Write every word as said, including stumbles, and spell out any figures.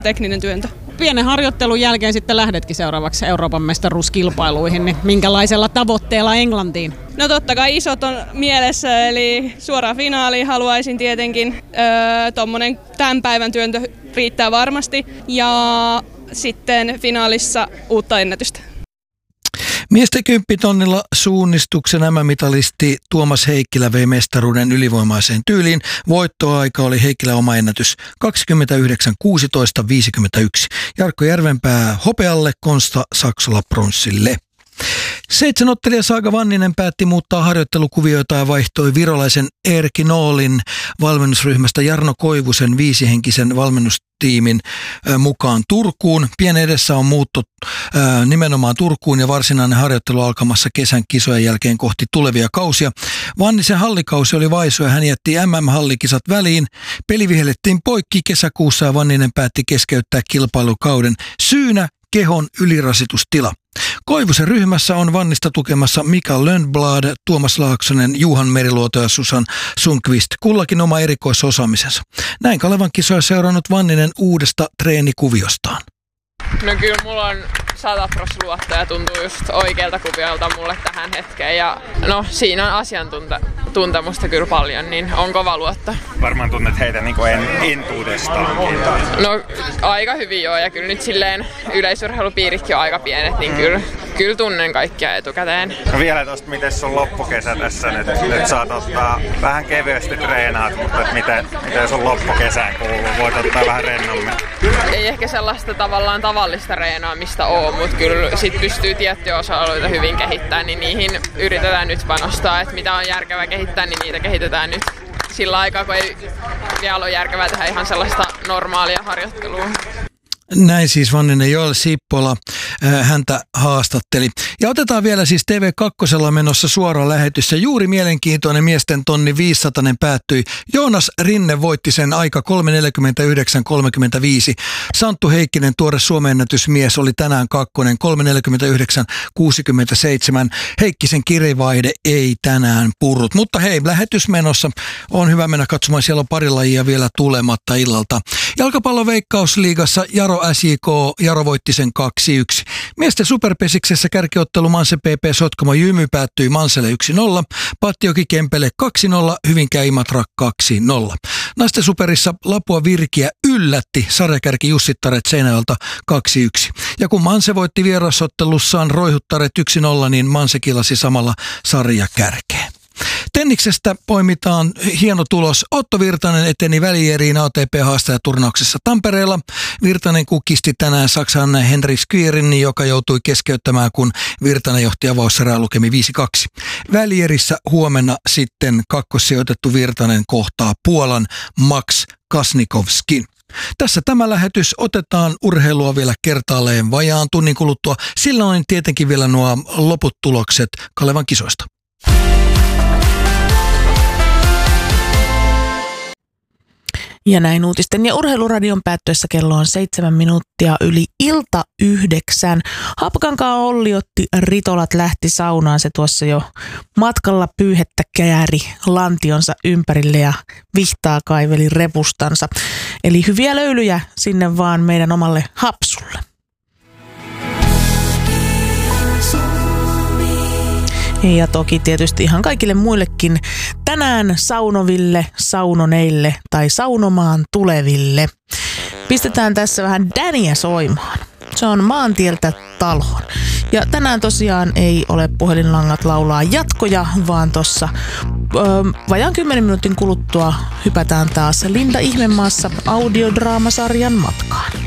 tekninen työntö. Pienen harjoittelun jälkeen sitten lähdetkin seuraavaksi Euroopan mestaruuskilpailuihin, niin minkälaisella tavoitteella Englantiin? No totta kai isot on mielessä, eli suoraan finaaliin haluaisin tietenkin. Öö, Tuommoinen tämän päivän työntö riittää varmasti ja sitten finaalissa uutta ennätystä. Miesten kymppitonnilla suunnistuksen äm äm-mitalisti Tuomas Heikkilä vei mestaruuden ylivoimaiseen tyyliin. Voittoaika oli Heikkilä oma ennätys kaksikymmentäyhdeksän kuusitoista viisikymmentäyksi. Jarkko Järvenpää hopealle, Konsta Saksola pronssille. Seitsemänottelija Saaga Vanninen päätti muuttaa harjoittelukuvioita ja vaihtoi virolaisen Erkki Noolin valmennusryhmästä Jarno Koivusen viisihenkisen valmennustiimin mukaan Turkuun. Pien edessä on muutto ää, nimenomaan Turkuun ja varsinainen harjoittelu alkamassa kesän kisojen jälkeen kohti tulevia kausia. Vannisen hallikausi oli vaisu ja hän jätti äm äm-hallikisat väliin. Peli vihellettiin poikki kesäkuussa ja Vanninen päätti keskeyttää kilpailukauden syynä kehon ylirasitustila. Koivusen ryhmässä on Vannista tukemassa Mika Lönnblad, Tuomas Laaksonen, Juhan Meriluoto ja Susan Sundqvist, kullakin oma erikoisosaamisensa. Näin Kalevan kisoja seurannut Vanninen uudesta treenikuviostaan. No kyllä mulla on sata prosenttia luotto ja tuntuu just oikealta kuviolta mulle tähän hetkeen. Ja no siinä on asiantuntemusta kyllä paljon, niin on kova luotto. Varmaan tunnet heitä niin kuin en, entuudestaankin. No aika hyvin joo, ja kyllä nyt silleen yleisurheilupiiritkin on aika pienet, niin kyllä, kyllä tunnen kaikkia etukäteen. No vielä tosta, miten sun loppukesä tässä nyt, nyt saat ottaa vähän kevyesti treenaat, mutta et miten, miten sun loppukesään kuuluu? Voit ottaa vähän rennommin. Ei ehkä sellaista tavallaan tavallista reenaamista ole, mutta kyllä sit pystyy tiettyjä osa-alueita hyvin kehittämään, niin niihin yritetään nyt panostaa, että mitä on järkevää kehittää, niin niitä kehitetään nyt sillä aikaa, kun ei vielä ole järkevää tehdä ihan sellaista normaalia harjoittelua. Näin siis Vanninen Joel Sippola äh, häntä haastatteli. Ja otetaan vielä siis T V kaksi menossa suora lähetys. Ja juuri mielenkiintoinen miesten tonni viisisataa päättyi. Joonas Rinne voitti sen aika kolme neljäkymmentäyhdeksän kolmekymmentäviisi. Santtu Heikkinen, tuore Suomen ennätysmies, oli tänään kakkonen kolme neljäkymmentäyhdeksän kuusikymmentäseitsemän. Heikkisen kirivaihde ei tänään purrut. Mutta hei, lähetys menossa. On hyvä mennä katsomaan. Siellä on pari lajia vielä tulematta illalta. Jalkapallon Veikkausliigassa Jaro S J K, Jaro voitti sen kaksi yksi. Miesten superpesiksessä kärkiottelu Manse P P Sotkamo Jymy päättyi Manselle yksi nolla, Pattioki Kempele kaksi nolla, Hyvinkää Imatra kaksi nolla. Naisten superissa Lapua Virkiä yllätti sarjakärki Jussittaret Seinäjoelta kaksi yksi. Ja kun Manse voitti vierasottelussaan Roihuttaret yksi nolla, niin Manse kilasi samalla sarjakärkeen. Tenniksestä poimitaan hieno tulos. Otto Virtanen eteni välieriin A T P-haastajaturnauksessa Tampereella. Virtanen kukisti tänään Saksan Henrik Skyerin, joka joutui keskeyttämään, kun Virtanen johti avauserää lukemi viisi kaksi. Välierissä huomenna sitten kakkossijoitettu Virtanen kohtaa Puolan Max Kasnikovskin. Tässä tämä lähetys. Otetaan urheilua vielä kertaalleen vajaan tunnin kuluttua. Silloin tietenkin vielä nuo loput tulokset Kalevan kisoista. Ja näin uutisten ja urheiluradion päättyessä kello on seitsemän minuuttia yli ilta yhdeksän. Haapakankaan Olli otti ritolat, lähti saunaan. Se tuossa jo matkalla pyyhettä kääri lantionsa ympärille ja vihtaa kaiveli repustansa. Eli hyviä löylyjä sinne vaan meidän omalle hapsulle. Ja toki tietysti ihan kaikille muillekin tänään saunoville, saunoneille tai saunomaan tuleville. Pistetään tässä vähän Daniä soimaan. Se on Maantieltä taloon. Ja tänään tosiaan ei ole puhelinlangat laulaa jatkoja, vaan tossa öö, vajaan kymmenen minuutin kuluttua hypätään taas Linda Ihmemaassa audiodraamasarjan matkaan.